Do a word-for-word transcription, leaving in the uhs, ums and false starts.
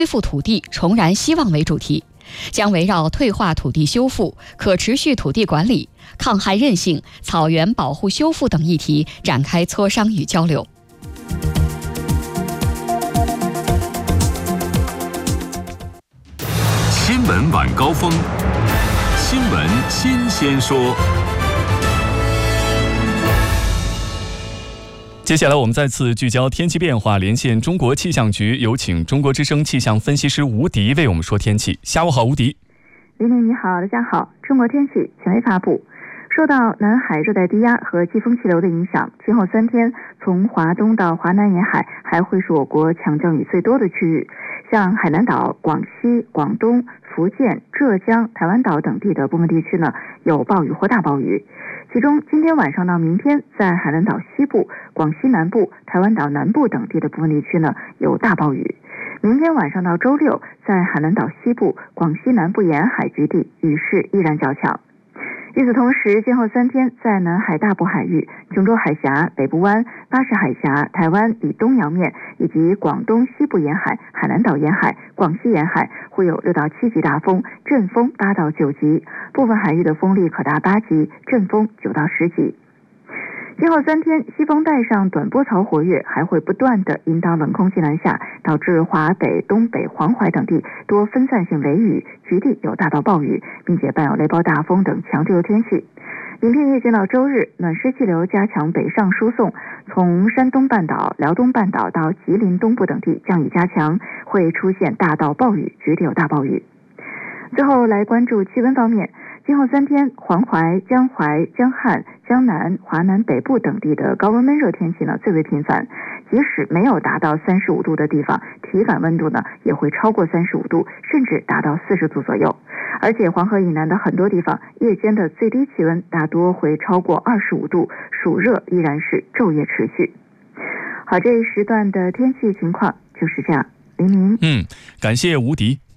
恢复土地、重燃希望为主题，将围绕退化土地修复、可持续土地管理、抗旱韧性、草原保护修复等议题展开磋商与交流。 新闻晚高峰，新闻新鲜说。 接下来我们再次聚焦天气变化，连线中国气象局，有请中国之声气象分析师吴迪为我们说天气。下午好，吴迪。 林林你好，大家好。中国天气权威发布，受到南海热带低压和季风气流的影响，今后三天从华东到华南沿海还会是我国强降雨最多的区域，像海南岛、广西、广东、福建、浙江、台湾岛等地的部分地区呢有暴雨或大暴雨。其中今天晚上到明天，在海南岛西部、广西南部、台湾岛南部等地的部分地区呢有大暴雨。明天晚上到周六，在海南岛西部、广西南部沿海局地雨势依然较强。与此同时，今后三天在南海大部海域、琼州海峡、北部湾、巴士海峡、台湾以东洋面以及广东西部沿海、海南岛沿海、广西沿海会有六到七级大风，阵风八到九级，部分海域的风力可达八级，阵风九到十级。今后三天，西风带上短波槽活跃，还会不断的引导冷空气南下，导致华北、东北、黄淮等地多分散性雷雨，局地有大到暴雨，并且伴有雷暴大风等强对流天气。明天夜间到周日，暖湿气流加强北上输送，从山东半岛、辽东半岛到吉林东部等地降雨加强，会出现大到暴雨，局地有大暴雨。最后来关注气温方面，今后三天，黄淮、江淮、江汉、江南、华南北部等地的高温闷热天气呢最为频繁，即使没有达到三十五度的地方，体感温度呢也会超过三十五度，甚至达到四十度左右。而且黄河以南的很多地方，夜间的最低气温大多会超过二十五度，暑热依然是昼夜持续。好，这一时段的天气情况就是这样。林明， 嗯，感谢吴迪。